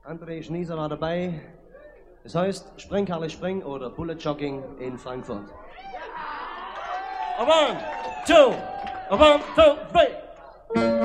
André Schnieser war dabei. Es heißt Springhalle Spring oder Bullet Jogging in Frankfurt. A one, two, three.